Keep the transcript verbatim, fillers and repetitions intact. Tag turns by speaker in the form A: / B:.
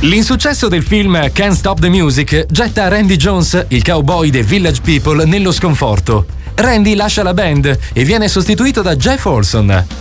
A: L'insuccesso del film Can't Stop the Music getta Randy Jones, il cowboy dei Village People, nello sconforto. Randy lascia la band e viene sostituito da Jeff Olson.